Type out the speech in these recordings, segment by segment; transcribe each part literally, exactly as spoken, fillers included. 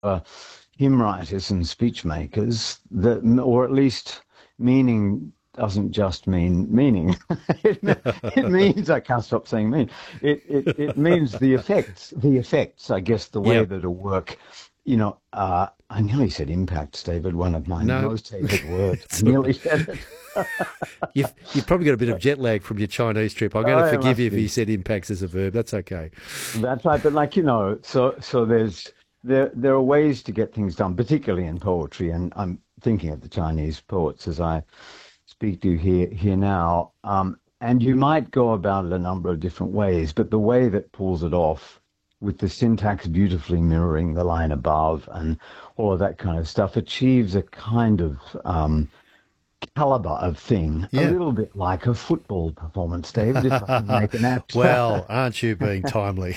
uh, hymn writers and speech makers that, or at least meaning doesn't just mean meaning. it, it means I can't stop saying mean. It, it it means the effects, the effects. I guess the way Yep. that a work, you know, uh, I nearly said impacts, David, one of my No, most hated words. I it's all nearly right. said it. You've, you've probably got a bit of jet lag from your Chinese trip. I'm going to Oh, it forgive you must if you be. said impacts as a verb. That's okay. That's right, but like you know, so so there's there there are ways to get things done, particularly in poetry, and I'm thinking of the Chinese poets as I speak to you here here now. Um, and you might go about it a number of different ways, but the way that pulls it off, with the syntax beautifully mirroring the line above and all of that kind of stuff, achieves a kind of um, caliber of thing, a Yeah. little bit like a football performance, David, if I can make an apt. Well, aren't you being timely?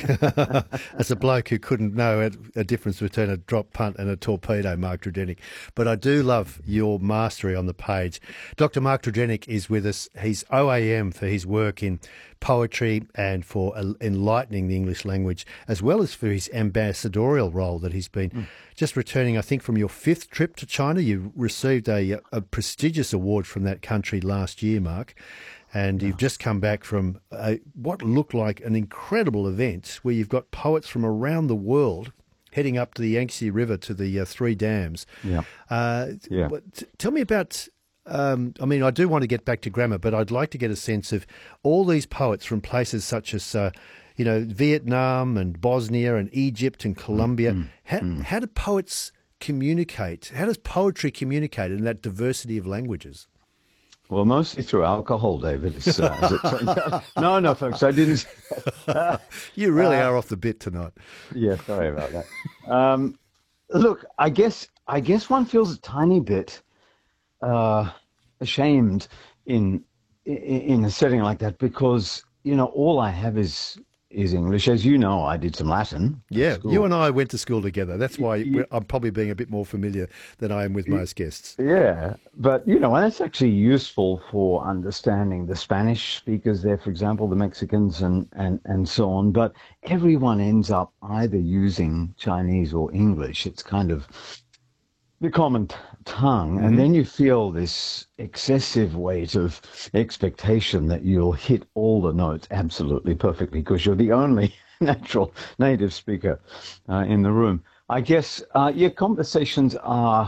As a bloke who couldn't know a, a difference between a drop punt and a torpedo, Mark Drudenick. But I do love your mastery on the page. Doctor Mark Drudenick is with us. He's O A M for his work in poetry and for uh, enlightening the English language, as well as for his ambassadorial role that he's been just returning, I think, from your fifth trip to China. You received a, a prestigious award from that country last year, Mark. And you've just come back from a, what looked like an incredible event where you've got poets from around the world heading up to the Yangtze River to the uh, three dams. Yeah, Uh, yeah. but t- tell me about, um, I mean, I do want to get back to grammar, but I'd like to get a sense of all these poets from places such as, uh, you know, Vietnam and Bosnia and Egypt and Colombia. How, how do poets communicate? How does poetry communicate in that diversity of languages? Well, mostly through alcohol, David. As, uh, as it turns out. No, no, folks, I didn't. Uh, You really are off the bit tonight. yeah, sorry about that. Um, look, I guess I guess one feels a tiny bit uh, ashamed in, in in a setting like that because you know all I have is is English. As you know, I did some Latin at Yeah, you school. and I went to school together. That's Y- why y- we're, I'm probably being a bit more familiar than I am with y- most guests. Yeah, but you know, and it's actually useful for understanding the Spanish speakers there, for example, the Mexicans and and and so on. But everyone ends up either using Chinese or English. It's kind of the common t- tongue, and Hmm. then you feel this excessive weight of expectation that you'll hit all the notes absolutely perfectly because you're the only natural native speaker uh, in the room. I guess uh, your conversations are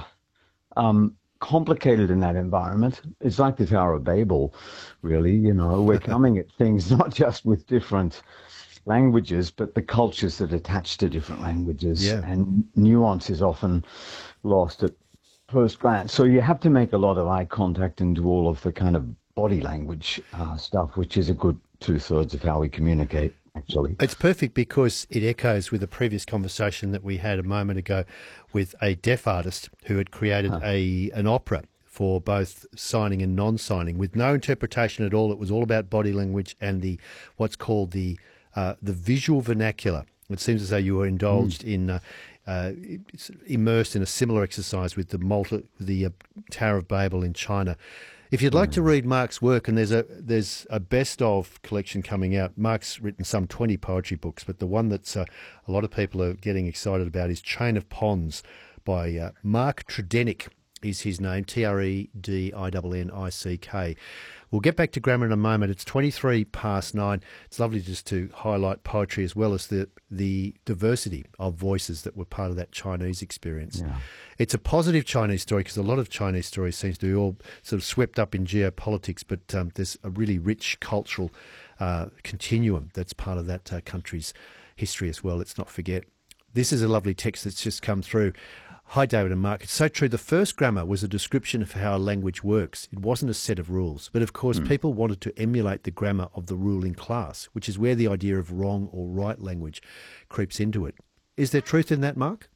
um, complicated in that environment. It's like the Tower of Babel, really. You know, we're coming at things not just with different languages, but the cultures that attach to different languages, Yeah. and nuance is often lost at first glance. So you have to make a lot of eye contact and do all of the kind of body language uh, stuff, which is a good two thirds of how we communicate, actually. It's perfect because it echoes with a previous conversation that we had a moment ago with a deaf artist who had created a an opera for both signing and non-signing with no interpretation at all. It was all about body language and the what's called the uh, the visual vernacular. It seems as though you were indulged in uh, uh, immersed in a similar exercise with the Malta, the uh, Tower of Babel in China. If you'd like to read Mark's work, and there's a there's a best of collection coming out. Mark's written some twenty poetry books, but the one that's uh, a lot of people are getting excited about is Chain of Ponds by uh, Mark Tredenick is his name, T R E D I N N I C K. We'll get back to grammar in a moment. It's twenty-three past nine. It's lovely just to highlight poetry as well as the the diversity of voices that were part of that Chinese experience. Yeah. It's a positive Chinese story because a lot of Chinese stories seems to be all sort of swept up in geopolitics, but um, there's a really rich cultural uh, continuum that's part of that uh, country's history as well. Let's not forget. This is a lovely text that's just come through. Hi, David and Mark. It's so true. The first grammar was a description of how a language works. It wasn't a set of rules. But of course, people wanted to emulate the grammar of the ruling class, which is where the idea of wrong or right language creeps into it. Is there truth in that, Mark?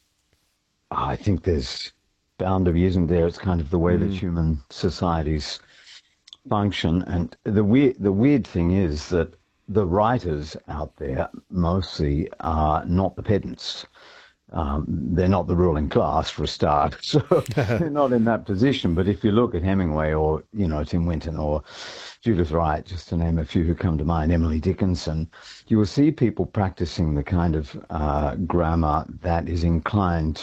I think there's bound to be, isn't there? It's kind of the way that human societies function. And the weird, the weird thing is that the writers out there mostly are not the pedants. Um, they're not the ruling class for a start, so they're not in that position. But if you look at Hemingway or, you know, Tim Winton or Judith Wright, just to name a few who come to mind, Emily Dickinson, you will see people practicing the kind of uh, grammar that is inclined